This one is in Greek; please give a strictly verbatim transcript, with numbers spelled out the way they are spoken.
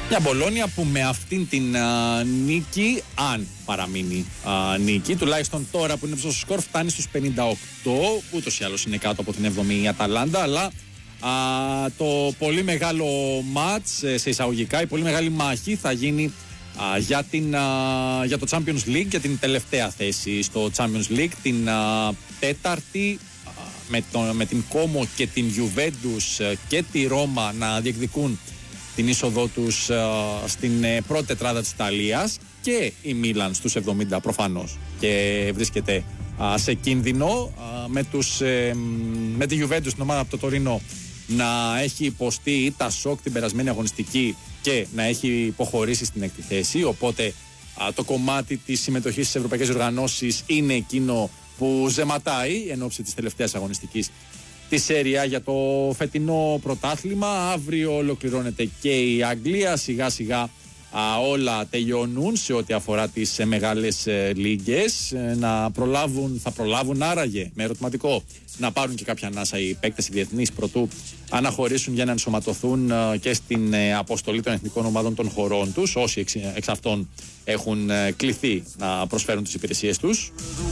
Μια Μπολόνια που με αυτήν την α, νίκη, αν παραμείνει α, νίκη, τουλάχιστον τώρα που είναι στο σκορ, φτάνει στους πενήντα οκτώ, ούτως ή άλλως είναι κάτω από την έβδομη η Αταλάντα, αλλά α, το πολύ μεγάλο μάτς, σε εισαγωγικά, η πολύ μεγάλη μάχη θα γίνει α, για, την, α, για το Champions League, για την τελευταία θέση στο Champions League, την α, τέταρτη, α, με, το, με την Κόμο και την Juventus και τη Ρώμα να διεκδικούν την είσοδό τους uh, στην uh, πρώτη τετράδα της Ιταλίας, και η Μίλαν στους εβδομήντα προφανώς και βρίσκεται uh, σε κίνδυνο uh, με, τους, uh, με τη Juventus, την ομάδα από το Τωρίνο, να έχει υποστεί τα σοκ την περασμένη αγωνιστική και να έχει υποχωρήσει στην έκτη θέση, οπότε uh, το κομμάτι της συμμετοχής στις ευρωπαϊκές οργανώσεις είναι εκείνο που ζεματάει εν ώψη της τελευταίας αγωνιστικής τη Σέρια για το φετινό πρωτάθλημα. Αύριο ολοκληρώνεται και η Αγγλία. Σιγά σιγά α, όλα τελειώνουν σε ό,τι αφορά τις ε, μεγάλες ε, λίγκες. Ε, να προλάβουν, θα προλάβουν άραγε με ερωτηματικό να πάρουν και κάποια ανάσα οι παίκτες οι διεθνείς προτού αναχωρήσουν για να ενσωματωθούν ε, και στην ε, αποστολή των εθνικών ομάδων των χωρών τους, όσοι εξ, εξ αυτών έχουν ε, κληθεί να προσφέρουν τις υπηρεσίες τους.